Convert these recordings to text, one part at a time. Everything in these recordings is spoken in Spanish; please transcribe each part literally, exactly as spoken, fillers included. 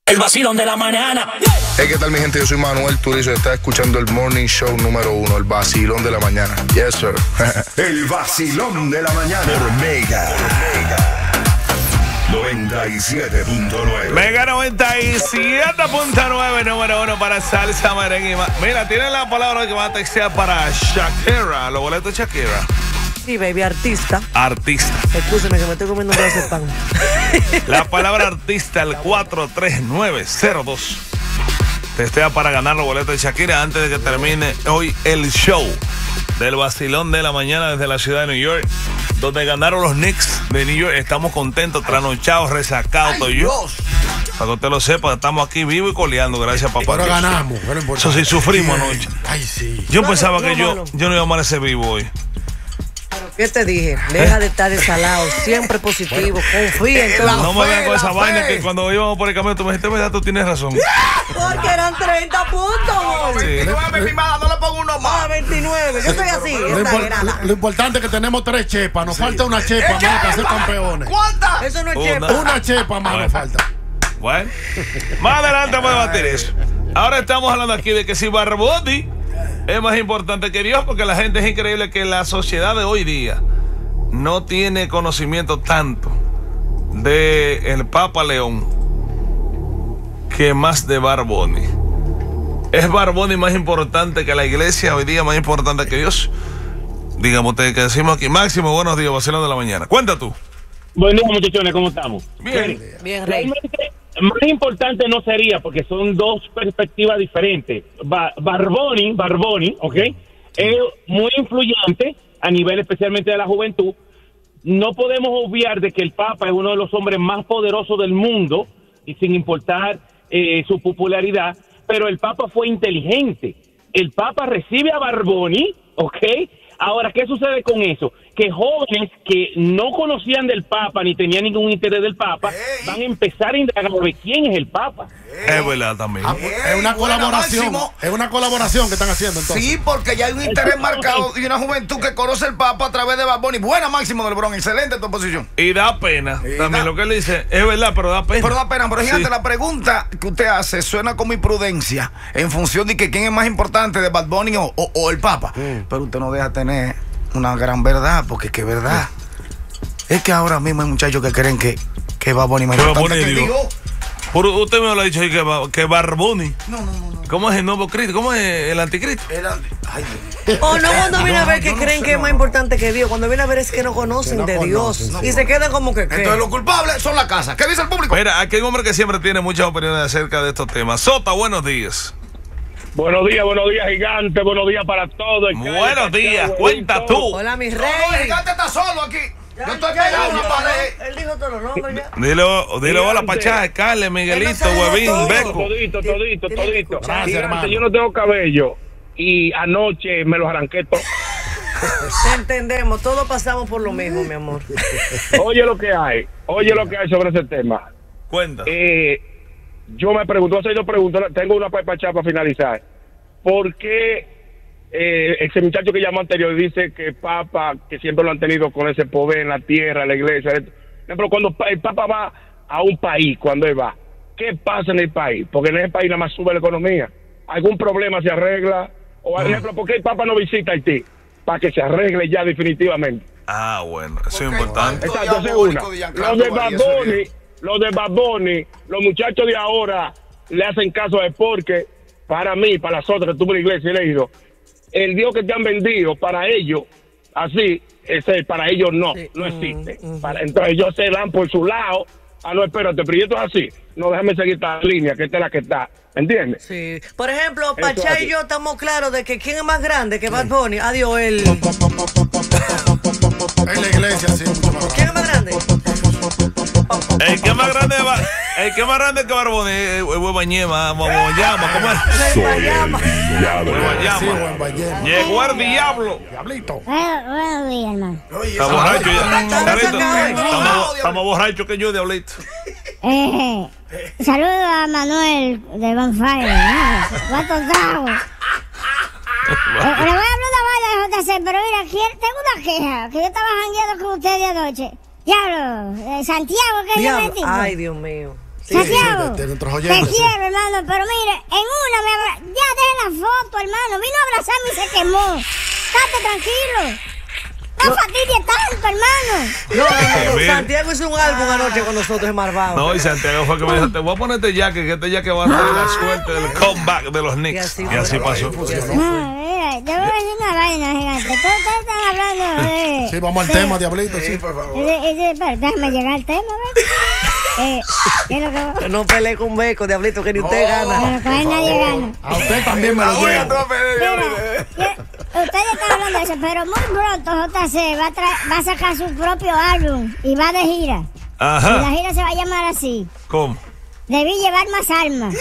El vacilón de la mañana. Hey, ¿qué tal, mi gente? Yo soy Manuel Turizo y estás escuchando el Morning Show número uno, el vacilón de la mañana. Yes, sir. El vacilón de la mañana. Por Mega. noventa y siete punto nueve. Mega noventa y siete punto nueve, número uno para salsa, merengue y más. Mira, tienen la palabra que va a textear para Shakira, los boletos de Shakira. Sí, baby, artista. Artista. Escúcheme que me estoy comiendo un pedazo de pan. La palabra artista, el cuatro tres nueve cero dos. Testea para ganar los boletos de Shakira antes de que termine hoy el show del vacilón de la mañana desde la ciudad de New York, donde ganaron los Knicks de New York. Estamos contentos, trasnochados, resacados, todo yo. Para que usted lo sepa, estamos aquí vivos y coleando, gracias a papá. Pero ganamos, pero eso sí, sufrimos anoche. Ay, sí. Yo pensaba que yo, yo no iba a amanecer vivo hoy. ¿Qué te dije? Deja de estar desalado, siempre positivo, confía en todo. No me vean con esa vaina que cuando íbamos por el camino tú me dijiste, verdad, tú tienes razón. Porque eran treinta puntos. Sí. veintinueve, mi mala, no le pongo uno más. Ah, veintinueve. Yo estoy así, Lo, impor- exagerada. lo- lo importante es que tenemos tres chepas. Nos falta una chepa, mano, para ser campeones. ¿Cuántas? Eso no es Una. chepa. Una chepa más nos falta. Bueno, más adelante vamos a debatir eso. Ahora estamos hablando aquí de que si Barbotti es más importante que Dios, porque la gente es increíble que la sociedad de hoy día no tiene conocimiento tanto de el Papa León que más de Barboni. ¿Es Barboni más importante que la iglesia hoy día, más importante que Dios? Digamos ustedes que decimos aquí. Máximo, buenos días, vacilón de la mañana. Cuenta tú. Buen día, muchachones, ¿cómo estamos? Bien. Bien, Rey. Realmente, más importante no sería, porque son dos perspectivas diferentes. Ba- Barboni, Barboni, ¿ok? Es muy influyente a nivel especialmente de la juventud. No podemos obviar de que el Papa es uno de los hombres más poderosos del mundo, y sin importar eh, su popularidad, pero el Papa fue inteligente. El Papa recibe a Barboni, ¿ok? Ahora, ¿qué sucede con eso? Que jóvenes que no conocían del Papa ni tenían ningún interés del Papa Ey. van a empezar a indagar de quién es el Papa. Es verdad también. Ah, pues, es una Ey, buena, colaboración. Máximo. Es una colaboración que están haciendo entonces. Sí, porque ya hay un interés marcado y una juventud que conoce el Papa a través de Bad Bunny. Buena, Máximo del Bronx, excelente tu posición. Y da pena. Y También da- lo que él dice es verdad, pero da pena. Pero da pena, pero fíjate, Sí. la pregunta que usted hace suena como imprudencia en función de que quién es más importante, de Bad Bunny o, o- o el Papa. Pero usted no deja tener una gran verdad, porque que verdad es que ahora mismo hay muchachos que creen que, que Bad Bunny es más Que Bad importante Bunny que es Dios. Dios. Por, usted me lo ha dicho ahí que, Ba- que Barboni. No, no, no, no. ¿Cómo es el nuevo Cristo? ¿Cómo es el anticristo? El ande- Ay, Dios. O no cuando viene a ver No, que yo no creen sé, que es no, más no. importante que Dios. Cuando viene a ver es que no conocen Que no de conocen, Dios. sí. Y se quedan como que ¿qué? Entonces los culpables son la casa. ¿Qué dice el público? Mira, aquí hay un hombre que siempre tiene muchas opiniones acerca de estos temas. Sota, buenos días. Buenos días, buenos días, gigante, buenos días para todos. Buenos días, cuenta tú. Hola, mi No, no, el rey. gigante está solo aquí. Ya, Yo estoy ya, pegado a ya, una ya, pared. Él dijo todos los nombres ya. Dile, dile hola, Gigante. Pachá, Carles, Miguelito, Él no sabe Huevín, todo. Beco. Todito, todito, Tiene que todito. escuchar. Gigante, hermano. yo no tengo cabello y anoche me los arranqué todos. Te entendemos, todos pasamos por lo mismo, mi amor. Oye lo que hay, oye lo que hay sobre ese tema. Cuenta. Eh, yo me pregunto, hace dos preguntas, tengo una para para finalizar. ¿Por qué eh, ese muchacho que llamó anterior dice que Papa, que siempre lo han tenido con ese poder en la tierra, en la iglesia? Por ejemplo, cuando pa- el Papa va a un país, cuando él va, ¿qué pasa en el país? Porque en ese país nada más sube la economía. ¿Algún problema se arregla? O, por ejemplo, ¿por qué el Papa no visita Haití? Para que se arregle ya definitivamente. Ah, bueno, eso es Ok. importante. Esto Exacto, esa es diabólico una. de Giancarlo Los de María, Bad ese Bunny, viejo. los de Bad Bunny, los muchachos de ahora le hacen caso a él porque, para mí, para las otras, tú por la iglesia he leído, el Dios que te han vendido, para ellos, así, ese para ellos no, Sí. no existe. Mm, mm. Para, entonces ellos se dan por su lado. Ah, no, espérate, pero esto es así. No, déjame seguir esta línea, que esta es la que está. ¿Entiendes? Sí. Por ejemplo, Eso Pachá así. y yo estamos claros de que quién es más grande que Bad Bunny. Adiós, él. En la iglesia, sí, mucho más. ¿Quién es más grande? El que más grande va, el que más grande que Barboni es Huevañema, Huevañama, ¿cómo es? Guayama. Sí, Huevañama. buen ballena. Llegó el diablo. Diablito. Buenos días, hermano. Oye, Está esa- borracho ya. Está Carito, sacado. Estamos estamos borrachos que yo, diablito. Eh, saludo a Manuel de Bonfire. ¿no? ¿Cuántos tragos? Eh, Le voy a hablar una vaina de J C, pero mira, aquí tengo una queja. Que yo estaba jangueando con ustedes anoche. Diablo, eh, Santiago, que yo Diablo. metí. Ay, Dios mío. Sí, Santiago, sí, de- de nuestros te oyentes, sí. quiero, hermano, pero mire, en una me abra... Ya deje la foto, hermano. Vino a abrazarme y se quemó. Estate tranquilo. No, no fastidie tanto, hermano. No, no, no, Mire. Santiago hizo un álbum anoche con nosotros en Marvado. No, y Santiago fue que me dijo, te voy a poner este jacket, que este jacket va a traer la suerte del comeback de los Y Knicks. así, Y así fue. pasó. Y así No, fue. mira, te voy a decir una vaina gigante. Todos ustedes están hablando de... Sí, vamos al de- tema, Diablito, sí. de- de- de- espera, déjame llegar al tema, ¿ves? Eh, ¿qué es lo que va? Que no pelee con Beco, Diablito, que ni usted gana. Bueno, pues ahí nadie gana. A usted también me lo llevo. Mira, yo- ustedes están hablando de eso, pero muy pronto J C va a, tra- va a sacar su propio álbum y va de gira. Y la Ajá. gira se va a llamar así. ¿Cómo? Debí llevar más almas.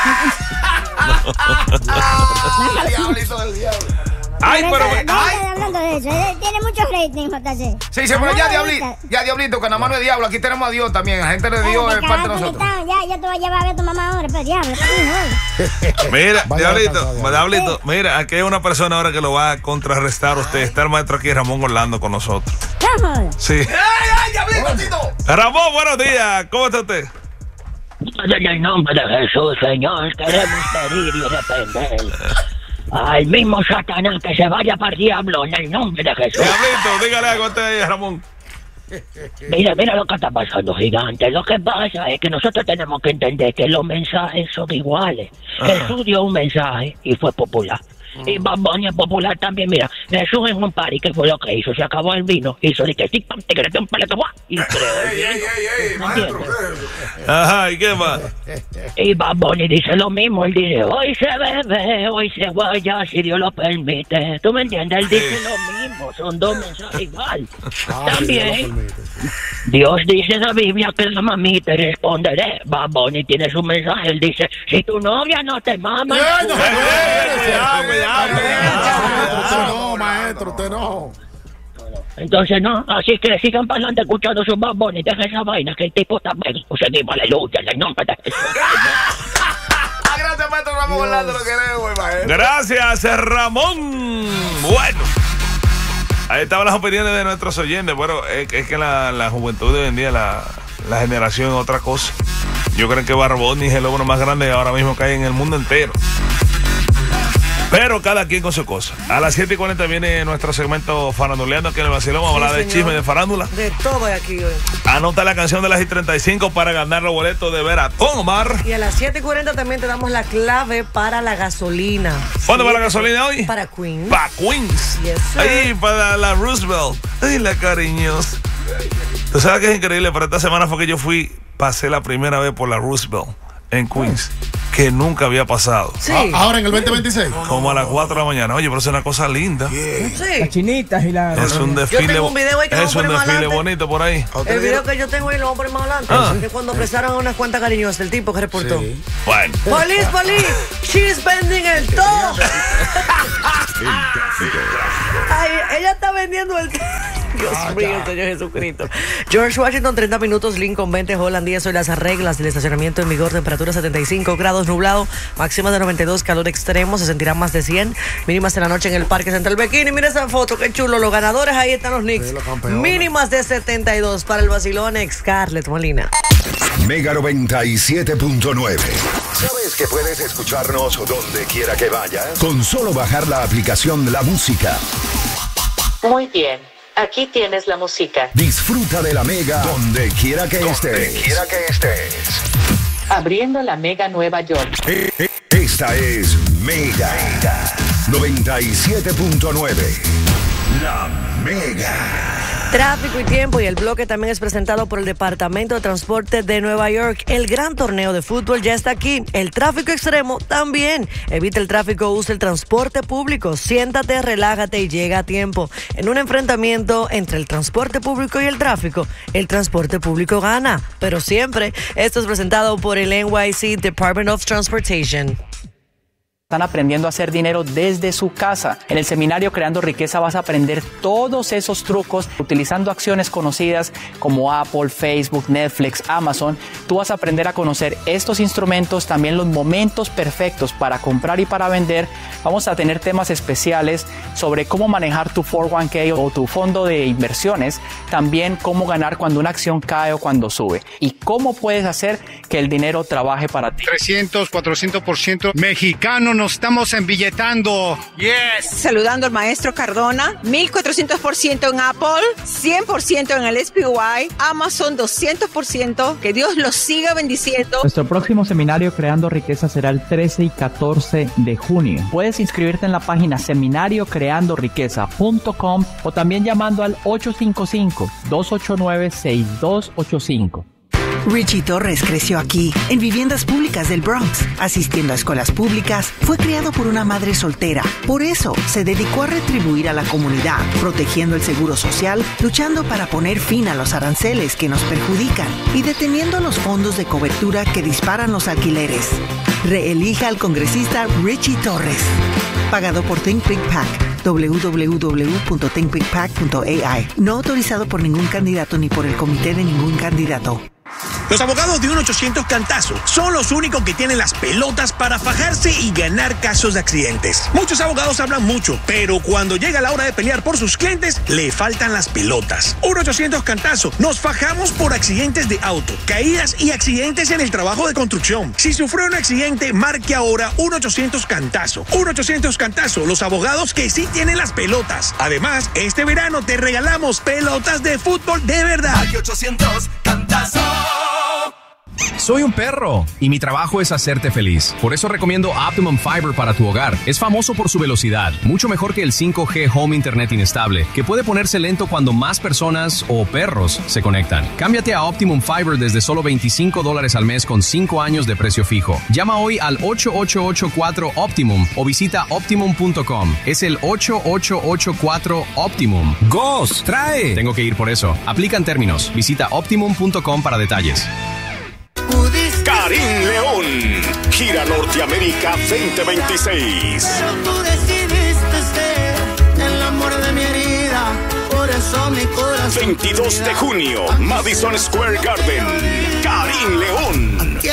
Diablito del diablo. Ay, pero. Deja de ay. estar hablando de eso. eh, Tiene mucho rating, J C. Sí, sí, pero ya, Ajá, Diablito, ahorita. ya, Diablito, con la mano de diablo, aquí tenemos a Dios también. La gente de Eh, Dios qué es parte de carajo, nosotros. Tritán, Ya, ya te voy a llevar a ver a tu mamá ahora, pero diablo, ¿qué dijo? Mira, Vaya Diablito, cansado, Diablito, mira, aquí hay una persona ahora que lo va a contrarrestar a usted. Está el maestro aquí, Ramón Orlando, con nosotros. No jodas. Sí. ¡Ay, ay, Diablito, Tito! Ramón, buenos días. ¿Cómo está usted? En el nombre de Jesús, Señor, queremos pedir y arrepender al mismo Satanás que se vaya para el diablo en el nombre de Jesús. Diablito, dígale algo a usted ahí, Ramón. Mira, mira lo que está pasando, gigante. Lo que pasa es que nosotros tenemos que entender que los mensajes son iguales. Jesús dio un mensaje y fue popular. Y Bad Bunny es popular también. Mira, Jesús en un party, ¿qué fue lo que hizo? Se acabó el vino, hizo de que sí, pam, te quedaste un paleto, ¡guau! Y creó el vino. ¿Entiendes? Ajá, ¿y qué más? Y Bad Bunny dice lo mismo, él dice, hoy se bebe, hoy se guaya, si Dios lo permite. ¿Tú me entiendes? Él dice lo mismo, son dos mensajes igual. También, Dios dice en la Biblia que la mami te responderé. Bad Bunny tiene su mensaje, él dice, si tu novia no te mama... Ay, no, tú- cuidado, cuidado, cuidado. Usted no, maestro, usted no. Entonces, no, así que sigan para adelante escuchando su Bad Bunny, deja esa vaina, que el tipo está bueno. Seguimos, aleluya, en el nombre de Jesús. Ah, gracias, maestro Ramón Orlando, lo queremos, maestro. Gracias, Ramón. Bueno. Ahí estaban las opiniones de nuestros oyentes. Bueno, es, es que la, la juventud de hoy en día, la, la generación es otra cosa. Yo creo que Barboni es el logro más grande ahora mismo que hay en el mundo entero. Pero cada quien con su cosa. A las siete y cuarenta viene nuestro segmento faranduleando aquí en el vacilón. Vamos a hablar Sí, de señor. chisme de farándula. De todo hay aquí hoy. Anota la canción de las I treinta y cinco para ganar los boletos de ver a Don Omar. Y a las siete y cuarenta también te damos la clave para la gasolina. ¿Cuándo va la Siete- gasolina hoy? Para Queens. Para Queens. Yes, sir. Ahí para la Roosevelt. Ay, la cariñosa. Tú sabes que es increíble, pero esta semana fue que yo fui, pasé la primera vez por la Roosevelt en Queens, que nunca había pasado. Sí. A- Ahora en el veinte veintiséis. Como a las cuatro de la mañana. Oye, pero es una cosa linda. Sí. Chinitas y la. Es un Yo desfile, tengo un video ahí que es vamos a un poner más desfile adelante. bonito por ahí. El video que yo tengo ahí lo vamos a poner más adelante. Ah. De cuando apresaron a unas cuantas cariñosas del tipo que reportó. Bueno. Police, police, she's vending el top. Ay, ella está vendiendo el Dios mío, Señor Jesucristo. George Washington, treinta minutos, Lincoln, veinte, Holland, diez. Hoy las reglas del estacionamiento en vigor, temperatura setenta y cinco grados, nublado, máxima de noventa y dos, calor extremo, se sentirá más de cien, mínimas en la noche en el Parque Central Bikini. Mira esa foto, qué chulo, los ganadores, ahí están los Knicks. Sí, los campeones. Mínimas de setenta y dos para el vacilón, ex Scarlett Molina. Mega noventa y siete punto nueve. ¿Sabes que puedes escucharnos donde quiera que vayas? Con solo bajar la aplicación La Música. Muy bien, aquí tienes la música. Disfruta de la Mega donde quiera que estés. Donde quiera que estés. Abriendo la Mega Nueva York. Eh, eh, Esta es Mega noventa y siete punto nueve. La Mega. Tráfico y tiempo, y el bloque también es presentado por el Departamento de Transporte de Nueva York. El gran torneo de fútbol ya está aquí. El tráfico extremo también. Evita el tráfico, usa el transporte público. Siéntate, relájate y llega a tiempo. En un enfrentamiento entre el transporte público y el tráfico, el transporte público gana. Pero siempre, esto es presentado por el N Y C Department of Transportation. Están aprendiendo a hacer dinero desde su casa. En el seminario Creando Riqueza vas a aprender todos esos trucos utilizando acciones conocidas como Apple, Facebook, Netflix, Amazon. Tú vas a aprender a conocer estos instrumentos, también los momentos perfectos para comprar y para vender. Vamos a tener temas especiales sobre cómo manejar tu cuatro uno K o tu fondo de inversiones. También cómo ganar cuando una acción cae o cuando sube. Y cómo puedes hacer que que el dinero trabaje para ti. trescientos, cuatrocientos por ciento mexicano, nos estamos embilletando. Yes. Saludando al maestro Cardona, mil cuatrocientos por ciento en Apple, cien por ciento en el S P Y, Amazon doscientos por ciento. Que Dios los siga bendiciendo. Nuestro próximo seminario Creando Riqueza será el trece y catorce de junio. Puedes inscribirte en la página seminario creando riqueza punto com o también llamando al ocho cinco cinco, dos ocho nueve, seis dos ocho cinco. Richie Torres creció aquí, en viviendas públicas del Bronx, asistiendo a escuelas públicas. Fue criado por una madre soltera. Por eso, se dedicó a retribuir a la comunidad, protegiendo el seguro social, luchando para poner fin a los aranceles que nos perjudican y deteniendo los fondos de cobertura que disparan los alquileres. Reelija al congresista Richie Torres. Pagado por Think Big Pac. doble u doble u doble u punto think big pac punto a i. No autorizado por ningún candidato ni por el comité de ningún candidato. Los abogados de uno ochocientos Cantazo son los únicos que tienen las pelotas para fajarse y ganar casos de accidentes. Muchos abogados hablan mucho, pero cuando llega la hora de pelear por sus clientes, le faltan las pelotas. uno ochocientos Cantazo, nos fajamos por accidentes de auto, caídas y accidentes en el trabajo de construcción. Si sufrió un accidente, marque ahora uno ochocientos Cantazo. uno ochocientos Cantazo, los abogados que sí tienen las pelotas. Además, este verano te regalamos pelotas de fútbol de verdad. ochocientos Cantazo. Soy un perro y mi trabajo es hacerte feliz. Por eso recomiendo Optimum Fiber para tu hogar. Es famoso por su velocidad, mucho mejor que el cinco G Home Internet inestable, que puede ponerse lento cuando más personas o perros se conectan. Cámbiate a Optimum Fiber desde solo veinticinco dólares al mes con cinco años de precio fijo. Llama hoy al ocho ocho ocho cuatro Optimum o visita optimum punto com. Es el ocho ocho ocho cuatro Optimum. ¡Gos! ¡Trae! Tengo que ir por eso. Aplican términos. Visita optimum punto com para detalles. Karim León, gira Norteamérica veinte veintiséis. Pero tú decidiste ser el amor de mi herida, por eso mi corazón. veintidós de junio, Madison Square Garden. Karim León.